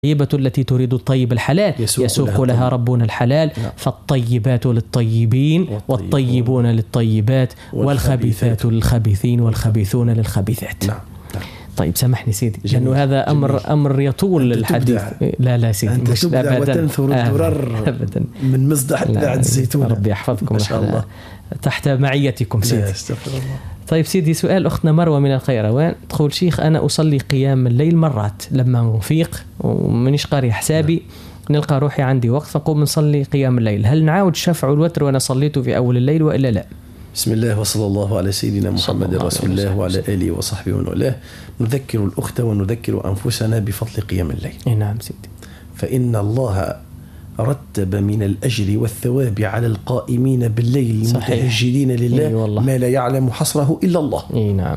الطيبة التي تريد الطيب الحلال يسوق لها ربنا الحلال. فالطيبات للطيبين والطيبون للطيبات والخبيثات للخبيثين والخبيثون للخبيثات. طيب سامحني سيدي لأنه هذا أمر يطول الحديث. لا سيدي أنت تبدأ وتنثر الدرر أبدا من مصدح الزيتون. ربي يحفظكم ما شاء الله تحت معيتكم سيدي. استغفر الله. طيب سيدي سؤال أختنا مروة من القيروان تقول شيخ أنا أصلي قيام الليل مرات لما أفيق ومنيش قاري حسابي نلقى روحي عندي وقت فقوم نصلي قيام الليل، هل نعاود الشفع والوتر وأنا صليته في أول الليل وإلا لا؟ بسم الله وصلى الله على سيدنا محمد رسول الله وعلى آله وصحبه ومن والاه. نذكر الأخت ونذكر أنفسنا بفضل قيام الليل. نعم سيدي. فإن الله رتب من الأجر والثواب على القائمين بالليل المتهجدين لله ما لا يعلم حصره إلا الله. نعم.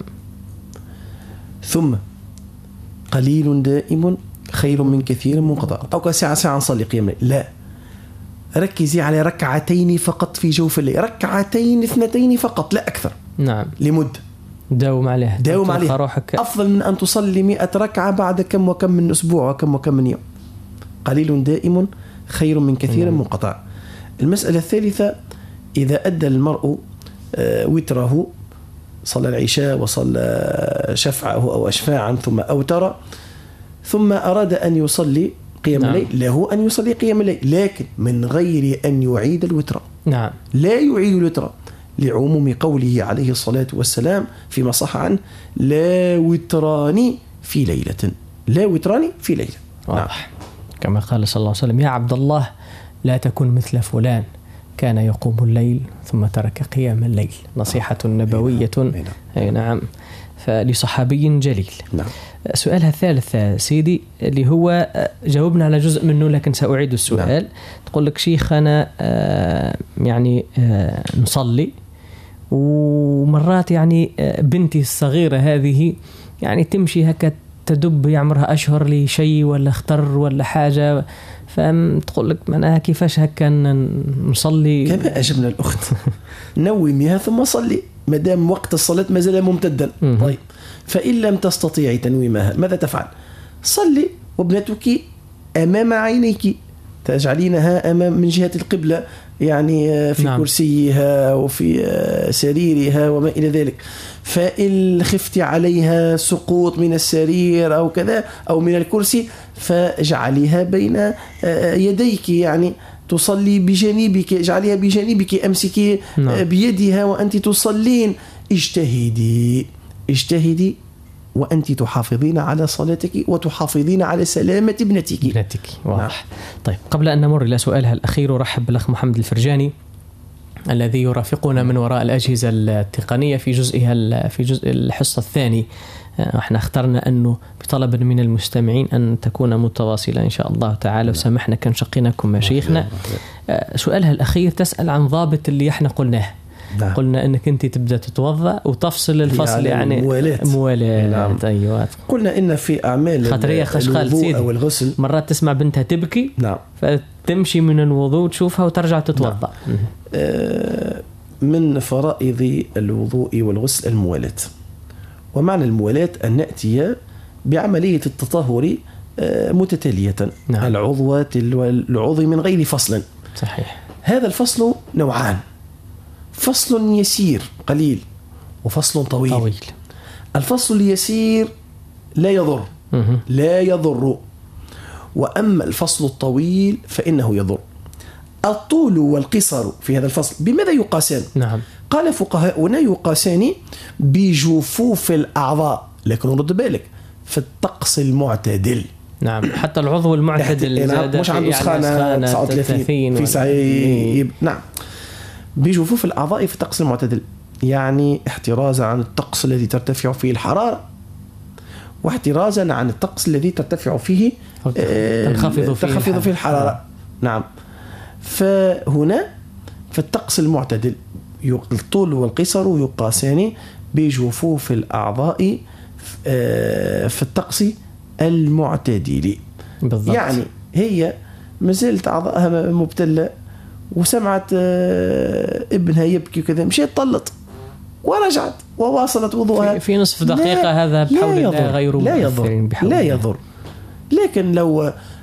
ثم قليل دائم خير من كثير منقطع. أو ساعة نصلي قيام الليل، لا، ركزي على ركعتين فقط في جوف الليل، ركعتين 2 فقط لا أكثر. نعم. لمدة داوم عليها أفضل من أن تصلي 100 ركعة بعد كم وكم من أسبوع وكم من يوم. قليل دائم خير من كثير منقطع. المسألة الثالثة إذا أدى المرء وتره، صلى العشاء وصلى شفعه أو أشفاعا ثم أوتر ثم أراد أن يصلي قيام الليل، له أن يصلي قيام الليل لكن من غير أن يعيد الوتر. نعم. لا يعيد الوتر لعموم قوله عليه الصلاة والسلام فيما صح عنه لا وتران في ليلة، لا وتران في ليلة. نعم. كما قال صلى الله عليه وسلم يا عبد الله لا تكن مثل فلان كان يقوم الليل ثم ترك قيام الليل. نصيحة نبوية. نعم. فلصحابي جليل. نعم. سؤالها الثالث سيدي اللي هو جاوبنا على جزء منه لكن سأعيد السؤال. نعم. تقول لك شيخ أنا نصلي ومرات بنتي الصغيرة هذه تمشي هكا تدب يعمرها أشهر لي شيء ولا اختر ولا حاجة، فتقول لك أنا كيفاش هكا نصلي كما أجبنا الأخت نوميها ثم صلي ما دام وقت الصلاة ما زال ممتدا. طيب فإن لم تستطيعي تنويمها ماذا تفعل؟ صلي وابنتك أمام عينيك، تجعلينها أمام من جهة القبلة في نعم. كرسيها وفي سريرها وما إلى ذلك. فإن خفت عليها سقوط من السرير أو كذا أو من الكرسي فاجعليها بين يديك، تصلي بجانبك، اجعليها بجانبك، أمسكي نعم. بيدها وأنت تصلين. اجتهدي وأنت تحافظين على صلاتك وتحافظين على سلامة ابنتك. واضح. نعم. طيب قبل أن نمر إلى سؤالها الأخير رحب بالأخ محمد الفرجاني الذي يرافقنا من وراء الأجهزة التقنية في جزء الحصة الثاني. احنا اخترنا أنه بطلب من المستمعين أن تكون متواصلة إن شاء الله تعالى، وسامحنا كان شقيناكم شيخنا. سؤالها الأخير تسأل عن ضابط اللي احنا قلناه. نعم. قلنا أنك أنت تبدأ تتوضأ وتفصل الفصل موالاة. نعم. أيوة. قلنا إن في أعمال الوضوء أو الغسل مرات تسمع بنتها تبكي. نعم. فتمشي من الوضوء تشوفها وترجع تتوضأ. نعم. من فرائض الوضوء والغسل الموالاة، ومعنى الموالاة أن نأتي بعملية التطهر متتالية. نعم. العضو من غير فصل. صحيح. هذا الفصل نوعان، فصل يسير قليل وفصل طويل. الفصل اليسير لا يضر وأما الفصل الطويل فإنه يضر. الطول والقصر في هذا الفصل بماذا يقاسان؟ نعم. قال فقهاؤنا يقاسان بجفوف الأعضاء، لكن رد بالك في الطقس المعتدل. نعم. حتى العضو المعتدل مش عنده سخانة 39 في سعيب. نعم. بجفوف الأعضاء في الطقس المعتدل، احترازا عن الطقس الذي ترتفع فيه الحرارة واحترازا عن الطقس الذي ترتفع فيه تنخفض فيه الحرارة. نعم. فهنا في الطقس المعتدل الطول والقصر يقاسان بجفوف الأعضاء في الطقس المعتدل. بالضبط. هي مازالت أعضاءها مبتلة وسمعت ابنها يبكي وكذا، مشيت طلت ورجعت وواصلت وضوءها في نصف دقيقة. هذا بحول الله غير لا يضر لكن لو